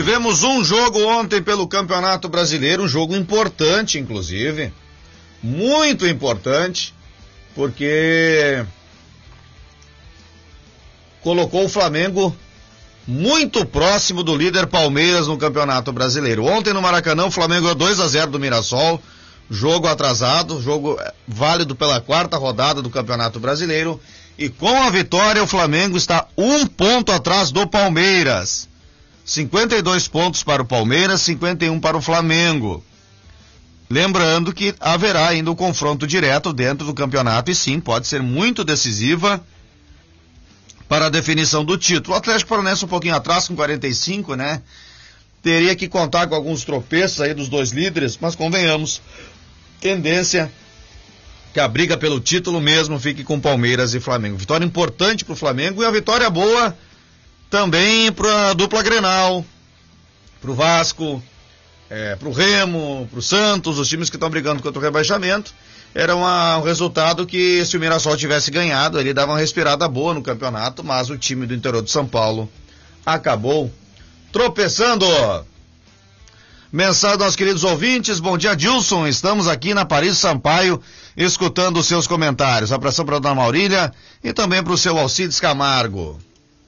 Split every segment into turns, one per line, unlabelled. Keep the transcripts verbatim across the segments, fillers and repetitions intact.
Tivemos um jogo ontem pelo Campeonato Brasileiro, um jogo importante, inclusive, muito importante, porque colocou o Flamengo muito próximo do líder Palmeiras no Campeonato Brasileiro. Ontem no Maracanã o Flamengo ganhou dois a zero do Mirassol, jogo atrasado, jogo válido pela quarta rodada do Campeonato Brasileiro, e com a vitória o Flamengo está um ponto atrás do Palmeiras. cinquenta e dois pontos para o Palmeiras, cinquenta e um para o Flamengo. Lembrando que haverá ainda um confronto direto dentro do campeonato e sim, pode ser muito decisiva para a definição do título. O Atlético Paranaense um pouquinho atrás, com quarenta e cinco, né? Teria que contar com alguns tropeços aí dos dois líderes, mas convenhamos, tendência que a briga pelo título mesmo fique com Palmeiras e Flamengo. Vitória importante para o Flamengo e a vitória boa também para a dupla Grenal, para o Vasco, é, para o Remo, para o Santos, os times que estão brigando contra o rebaixamento. Era uma, um resultado que, se o Mirassol tivesse ganhado, ele dava uma respirada boa no campeonato, mas o time do interior de São Paulo acabou tropeçando. Mensagem aos queridos ouvintes, bom dia Dilson, estamos aqui na Paris Sampaio, escutando os seus comentários. Abração para a dona Maurília e também para o seu Alcides Camargo.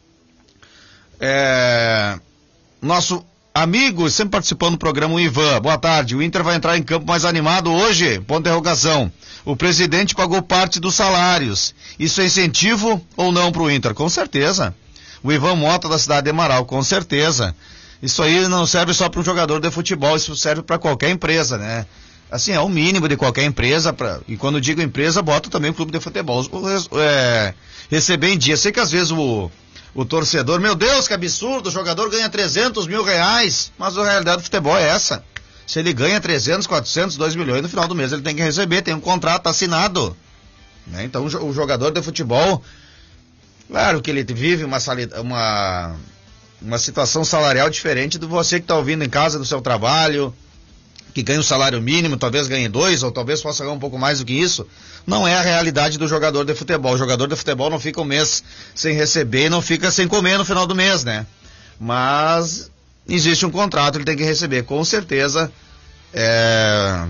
É, nosso amigo, sempre participando do programa, o Ivan, boa tarde, o Inter vai entrar em campo mais animado hoje? Ponto de interrogação. O presidente pagou parte dos salários, isso é incentivo ou não para o Inter? Com certeza. O Ivan Mota da cidade de Amaral, com certeza. Isso aí não serve só para um jogador de futebol, isso serve para qualquer empresa, né? Assim, é o mínimo de qualquer empresa, pra, e quando digo empresa, bota também o clube de futebol, o, é, receber em dia. Sei que às vezes o O torcedor, meu Deus, que absurdo, o jogador ganha trezentos mil reais, mas a realidade do futebol é essa. Se ele ganha trezentos, quatrocentos, dois milhões, no final do mês ele tem que receber, tem um contrato assinado, né? Então o jogador de futebol, claro que ele vive uma, uma, uma situação salarial diferente de você que está ouvindo em casa do seu trabalho, que ganha um salário mínimo, talvez ganhe dois, ou talvez possa ganhar um pouco mais do que isso. Não é a realidade do jogador de futebol. O jogador de futebol não fica um mês sem receber e não fica sem comer no final do mês, né? Mas existe um contrato, ele tem que receber. Com certeza, é...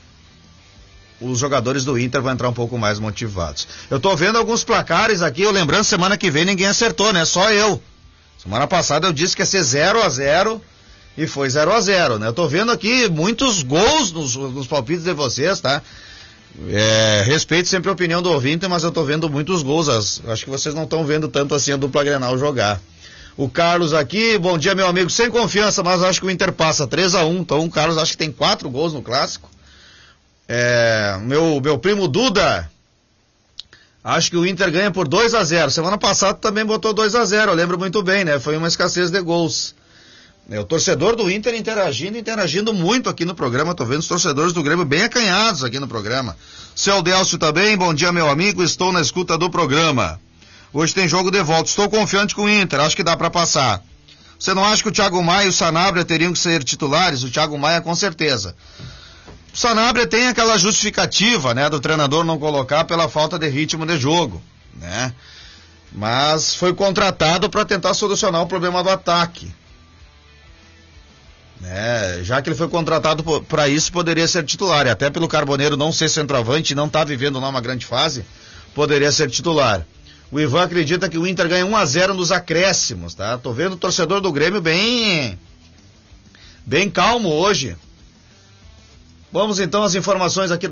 os jogadores do Inter vão entrar um pouco mais motivados. Eu tô vendo alguns placares aqui, eu lembrando, semana que vem ninguém acertou, né? Só eu. Semana passada eu disse que ia ser zero a zero e foi zero a zero, né? Eu tô vendo aqui muitos gols nos, nos palpites de vocês, tá? É, respeito sempre a opinião do ouvinte, mas eu tô vendo muitos gols. As, acho que vocês não estão vendo tanto assim a dupla Grenal jogar. O Carlos aqui, bom dia meu amigo, sem confiança, mas acho que o Inter passa três a um, então o Carlos acho que tem quatro gols no clássico. É, meu, meu primo Duda, acho que o Inter ganha por dois a zero, semana passada também botou dois a zero, eu lembro muito bem, né, foi uma escassez de gols. É, o torcedor do Inter interagindo, interagindo muito aqui no programa, tô vendo os torcedores do Grêmio bem acanhados aqui no programa. Seu Delcio também, bom dia meu amigo, estou na escuta do programa. Hoje tem jogo de volta, estou confiante com o Inter, acho que dá para passar. Você não acha que o Thiago Maia e o Sanabria teriam que ser titulares? O Thiago Maia com certeza. O Sanabria tem aquela justificativa, né, do treinador não colocar pela falta de ritmo de jogo, né? Mas foi contratado para tentar solucionar o problema do ataque. É, já que ele foi contratado para isso, poderia ser titular, e até pelo Carboneiro não ser centroavante, não tá vivendo lá uma grande fase, poderia ser titular. O Ivan acredita que o Inter ganha um a zero nos acréscimos, tá? Tô vendo o torcedor do Grêmio bem bem calmo hoje. Vamos então às informações aqui